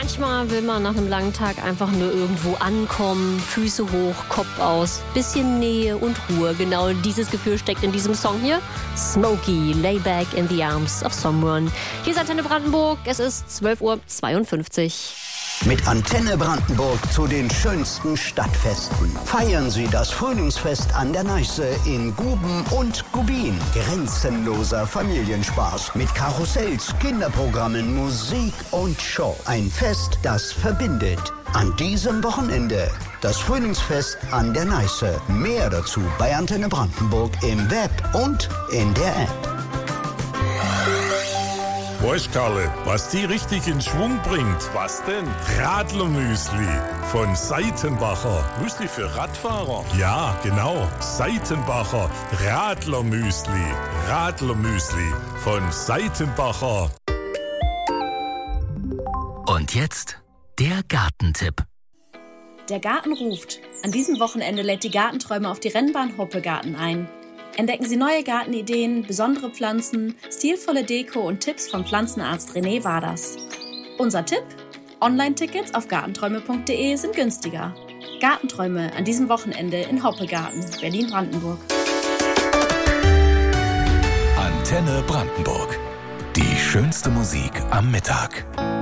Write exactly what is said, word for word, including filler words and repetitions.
Manchmal will man nach einem langen Tag einfach nur irgendwo ankommen, Füße hoch, Kopf aus, bisschen Nähe und Ruhe. Genau dieses Gefühl steckt in diesem Song hier. Smokey, lay back in the arms of someone. Hier ist Antenne Brandenburg, es ist zwölf Uhr zweiundfünfzig. Mit Antenne Brandenburg zu den schönsten Stadtfesten. Feiern Sie das Frühlingsfest an der Neiße in Guben und Gubin. Grenzenloser Familienspaß mit Karussells, Kinderprogrammen, Musik und Show. Ein Fest, das verbindet. An diesem Wochenende das Frühlingsfest an der Neiße. Mehr dazu bei Antenne Brandenburg im Web und in der App. Weißt Karle, was die richtig in Schwung bringt? Was denn? Radlermüsli von Seitenbacher. Müsli für Radfahrer? Ja, genau. Seitenbacher Radlermüsli. Radlermüsli von Seitenbacher. Und jetzt der Gartentipp. Der Garten ruft. An diesem Wochenende lädt die Gartenträume auf die Rennbahn Hoppegarten ein. Entdecken Sie neue Gartenideen, besondere Pflanzen, stilvolle Deko und Tipps vom Pflanzenarzt René Waders. Unser Tipp? Online-Tickets auf gartenträume punkt de sind günstiger. Gartenträume an diesem Wochenende in Hoppegarten, Berlin-Brandenburg. Antenne Brandenburg. Die schönste Musik am Mittag.